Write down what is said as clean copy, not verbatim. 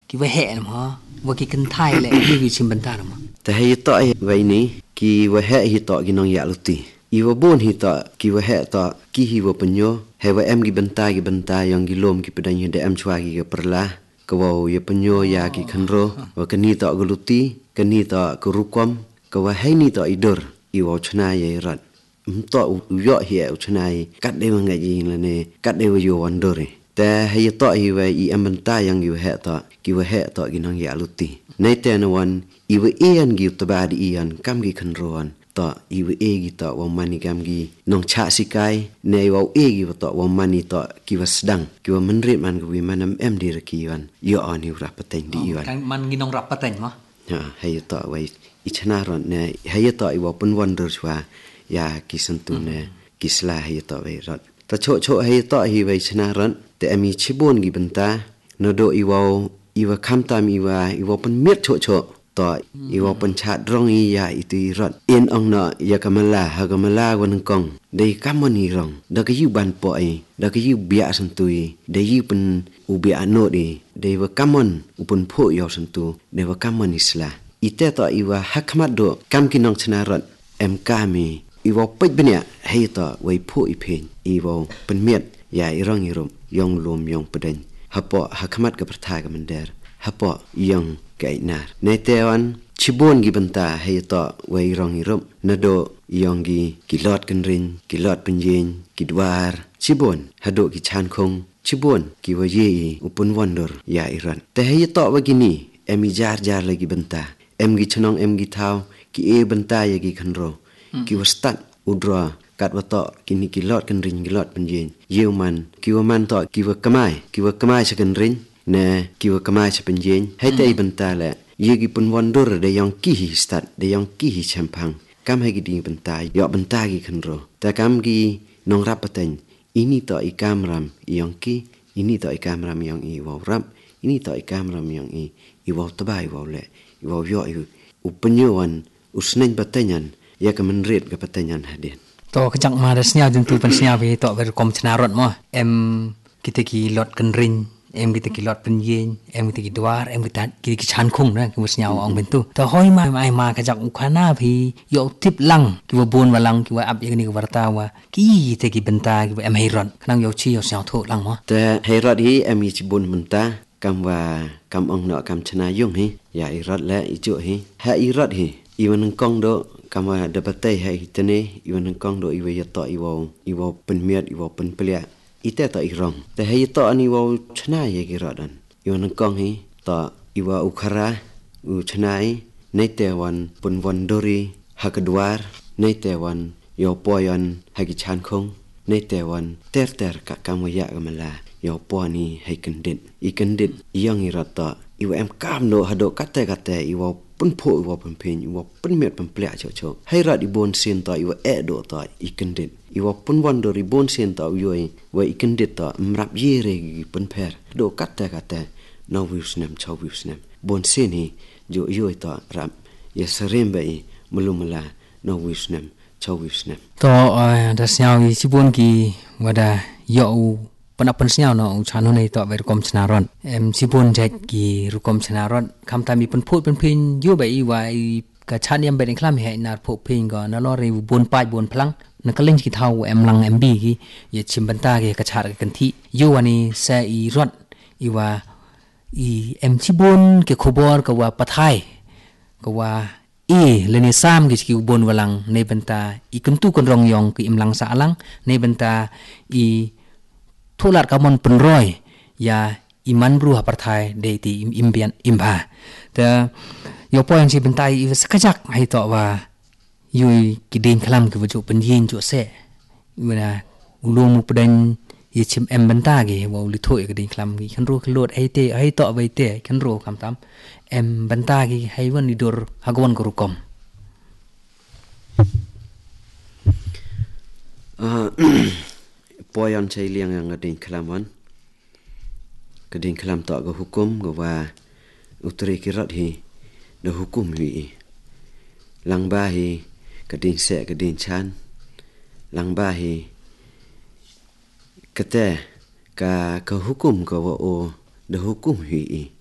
ki wa he ma wa ki kan thai le ki chim ban ta ma ta hay to vậy ni ki wa he hi to ki nong ya luti I wa bon hi to ki wa he to ki hi wa penyo he wa em ki benta yang ki lom ki pedang de em chwa ki perla ka wa ye penyo ya ki khanro wa kani to guluti kani to kurukom ka wa hay ni to idor I wa chna ye rat to yo hi e chna ye kat de wa ngai la ne kat de wa yo wandore ta hay to hi wa I em benta yang ki wa he to ki nong ya luti nei te na wan I wa ian gi to ba di ian kam gi khanron to I wa e gi to wa mani kam gi nong cha sikai nei wa e gi to wa mani to ki wa sedang ki wa menrit man ki manam em di ra ki wan yo on hi ra pateng di wan kan man gi nong rap pateng ma ha hay to wa I chna ron ne hay to I wa pun wonder chwa ya ki santu ne ki sla hay to wa rat ta cho hay to hi wa chna ron te ami chibon gi benta no do I wa kham tam I wa pun miet cho to I wa pun chat rong I ya I ti rat in ong na ya kamala wan kong dei kamoni rong da ka yu ban po ai da ka yu bia santu dei yu pun u bia no di dei wa kamon u pun pho yo santu dei wa kamon isla ite to I wa hakmat do kam kinong chna rat em kami I wa pej benya hay to wai pho I phen I wa pun miet ya I rong I rom yong lom yong pedeng hapo hakmat ka pertha ka mender hapo yong kai nar nei tewan chibon gi benta hay to wai rong I rom na do yong gi kilot kan ring kilot penjen ki dwar chibon hado ki chan khong chibon ki wa ye upun wonder ya iran te hay to wa gini emi jar lagi benta em gi chnong em gi thau ki e benta ya gi khanro ki wa stat udra kat wa to kini kilot kan ring kilot penjen yeu man ki wa man to ki wa kamai sa kan ring ne ki wa kamai sa penjen hay te benta la ye gi pun wonder de yang ki hi stat de yang ki hi champang kam hai gi ding benta yo benta gi khanro ta kam gi nong rap pateng ini to I kamram yang ki ini to I kamram yang I wa rap ini to I kamram yang I wa tabai wa le I wa yo u penyoan usnen patenyan ya ka menret ka patenyan hadin to kajak ma da snya jun tu pan snya we to ver kom chna rot mo em kita ki lot kan ring em kita ki lot penjen em kita ki dwar em kita ki chan khung na ki snya ong bentu to hoi ma kajak ukana phi yo tip lang ki wa bon wa lang ki wa up ni ki warta wa ki te ki benta ki em hei ron kanang yo chi yo snya tho lang mo te hei rot hi em chi bon benta kam ong no kam chna yung hi ya I rot la I chu hi ha I rot hi I wan kong do kam wa da patei hai tene I wan kong do I wa ya to I wa pen miat I wa pen plia ite to I rong te hei to ani wa chna ye ki rodan I wan kong hi to I wa ukhara u chnai nei te wan pun wondori hakadwar nei te wan yo poyan hagi chan khong nei te wan ter ka kam wa ya gamala yo po ni hai kendit yang I rata I wa em kam no hado kate I wa pun pho I wa pun pen I wa pun miat pun plea cho hai rat I bon sin to I wa e do to I kendit I wa pun wonder I bon sin to yo wa I kendit to mrap ye re gi pun per do kate no wisnem chaw wisnem bon sin hi yo to ram ya serem bai mulumala no wisnem chaw wisnem to da snya wi sibon ki wada yo panapan snya no chanu nei to ver kom chna ron em sibon jek ki rukom chna ron kam ta mi pen phut pen phin yo bai wa ka chan yam ben klam he nar pho phin go na lo re bon pai bon phlang na kaleng ki thau em lang mb ki ye chim banta ke ka char kan thi yo ani sa I rot I wa I em sibon ke khobor ka wa pathai ka wa leni sam ki bon walang nei banta I kuntu kon rong yong ki im lang sa alang nei banta I tholar kamon penroy ya iman bru haparthai de ti imbian imba ta yo poin si bentai I sakajak hai to wa yui ki din khalam ki waju penjin jo se wala ulum pedang ye chim em benta ge wa li thoi ki din khalam gi khan ro khlot ai to bai te khan ro kam tam em benta gi hai wan ni dor hagwan ko rukom poyan chai liang yang adin kelaman kedin kelam to go hukum go wa utri kirat hi do hukum hi lang ba hi kedin se kedin chan lang ba hi kate ka hukum go wa o do hukum hi